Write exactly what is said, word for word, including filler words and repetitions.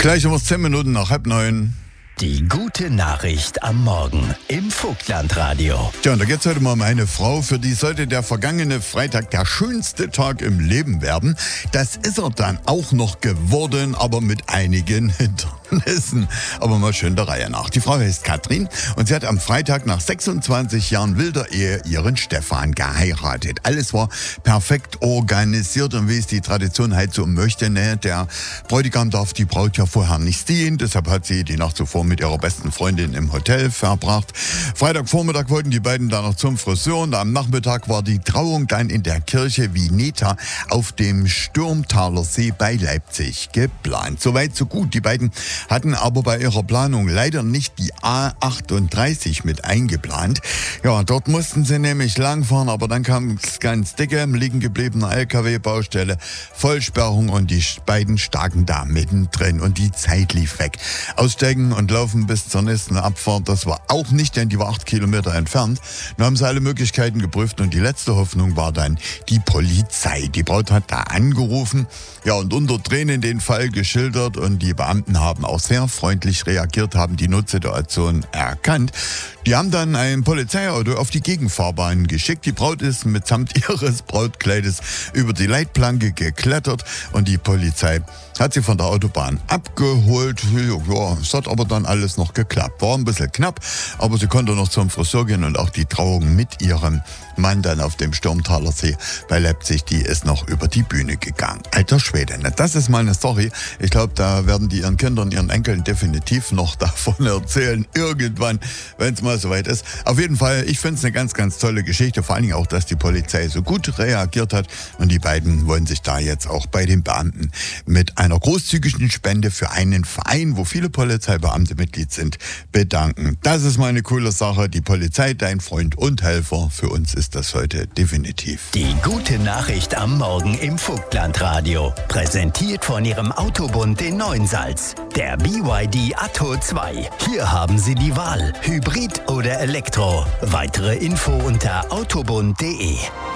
Gleich um zehn Minuten nach halb neun. Die gute Nachricht am Morgen im Vogtlandradio. Tja, und da geht es heute mal um eine Frau, für die sollte der vergangene Freitag der schönste Tag im Leben werden. Das ist er dann auch noch geworden, aber mit einigen Hindernissen. Aber mal schön der Reihe nach. Die Frau heißt Katrin und sie hat am Freitag nach sechsundzwanzig Jahren wilder Ehe ihren Stefan geheiratet. Alles war perfekt organisiert und wie es die Tradition halt so möchte, ne? Der Bräutigam darf die Braut ja vorher nicht sehen, deshalb hat sie die Nacht zuvor mit ihrer besten Freundin im Hotel verbracht. Freitagvormittag wollten die beiden dann noch zum Friseur und am Nachmittag war die Trauung dann in der Kirche Vineta auf dem Stürmtaler See bei Leipzig geplant. Soweit so gut. Die beiden hatten aber bei ihrer Planung leider nicht die A achtunddreißig mit eingeplant. Ja, dort mussten sie nämlich langfahren, aber dann kam es ganz dicke, liegen gebliebene L K W-Baustelle, Vollsperrung und die beiden starken da mittendrin und die Zeit lief weg. Aussteigen und laufen bis zur nächsten Abfahrt, das war auch nicht, denn die war acht Kilometer entfernt. Nun haben sie alle Möglichkeiten geprüft und die letzte Hoffnung war dann die Polizei. Die Braut hat da angerufen, ja, und unter Tränen den Fall geschildert und die Beamten haben auch sehr freundlich reagiert, haben die Notsituation erkannt. Die haben dann ein Polizeiauto auf die Gegenfahrbahn geschickt. Die Braut ist mitsamt ihres Brautkleides über die Leitplanke geklettert und die Polizei hat sie von der Autobahn abgeholt. Ja, es hat aber dann alles noch geklappt. War ein bisschen knapp, aber sie konnte noch zum Friseur gehen und auch die Trauung mit ihrem Mann dann auf dem Stürmtaler See bei Leipzig, die ist noch über die Bühne gegangen. Alter Schwede, ne? Das ist mal eine Story. Ich glaube, da werden die ihren Kindern, ihren Enkeln definitiv noch davon erzählen, irgendwann, wenn es mal soweit ist. Auf jeden Fall, ich finde es eine ganz, ganz tolle Geschichte. Vor allen Dingen auch, dass die Polizei so gut reagiert hat und die beiden wollen sich da jetzt auch bei den Beamten mit einer großzügigen Spende für einen Verein, wo viele Polizeibeamte Mitglied sind, bedanken. Das ist mal eine coole Sache. Die Polizei, dein Freund und Helfer. Für uns ist das heute definitiv. Die gute Nachricht am Morgen im Vogtlandradio. Präsentiert von Ihrem Autobund in Neuensalz. Der B Y D Atto zwei. Hier haben Sie die Wahl. Hybrid oder Elektro. Weitere Info unter autobund punkt de.